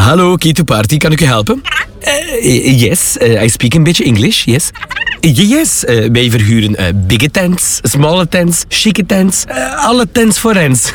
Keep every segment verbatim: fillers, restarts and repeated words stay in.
Hallo, Key to Party, kan ik u helpen? Uh, yes, uh, I speak een beetje English, yes. Uh, yes, uh, wij verhuren uh, bigge tents, smalle tents, chique tents, uh, alle tents voor rents.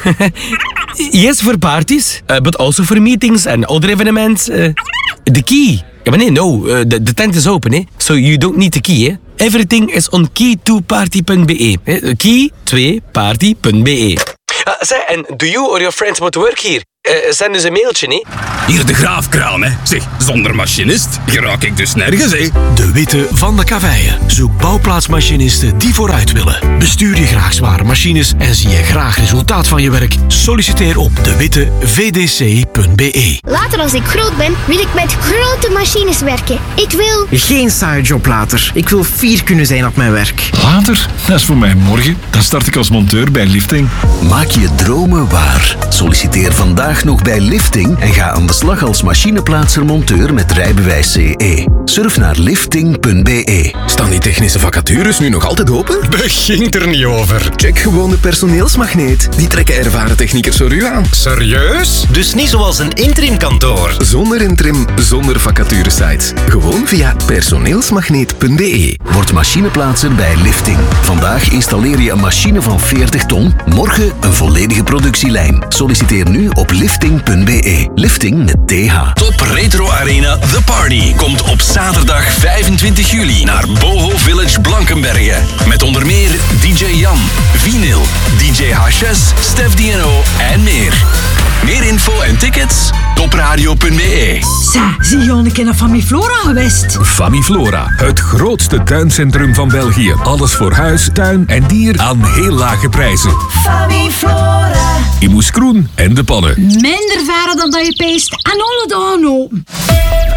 Yes, voor parties, uh, but also for meetings and other evenements. Uh, the key. Ja, maar nee, no, uh, de, de tent is open, hè. So you don't need the key, hè. Everything is on key to party punt b e. key twee party punt b e. Uh, zeg, en do you or your friends want to work here? Uh, zend dus een mailtje, hè. Hier de graafkraam, hè. Zeg, zonder machinist geraak ik dus nergens, hè. De Witte van de Kaveien. Zoek bouwplaatsmachinisten die vooruit willen. Bestuur je graag zware machines en zie je graag resultaat van je werk? Solliciteer op de witte v d c punt b e. Later als ik groot ben, wil ik met grote machines werken. Ik wil... Geen saaie job later. Ik wil fier kunnen zijn op mijn werk. Later? Dat is voor mij morgen. Dan start ik als monteur bij Lifting. Maak je dromen waar. Solliciteer vandaag nog bij Lifting en ga aan de slag als machineplaatser-monteur met rijbewijs C E. Surf naar lifting punt b e. Staan die technische vacatures nu nog altijd open? Begint er niet over. Check gewoon de personeelsmagneet. Die trekken ervaren techniekers voor u aan. Serieus? Dus niet zoals een interimkantoor. Zonder interim, zonder vacaturesites. Gewoon via personeelsmagneet punt b e. Word machineplaatser bij Lifting. Vandaag installeer je een machine van veertig ton, morgen een volledige productielijn. Solliciteer nu op lifting punt b e. Lifting met T H. Top Retro Arena The Party komt op zaterdag vijfentwintig juli naar Boho Village Blankenberge. Met onder meer D J Jan, Vinyl, D J H S, Stef D N O en meer. Meer info en tickets topradio punt b e. Zeg, zie je al een keer naar Famiflora geweest? Famiflora, het grootste tuincentrum van België. Alles voor huis, tuin en dier aan heel lage prijzen. Famiflora. In Moeskroen en De Pannen. Minder varen dan dat je peest en alle dagen open.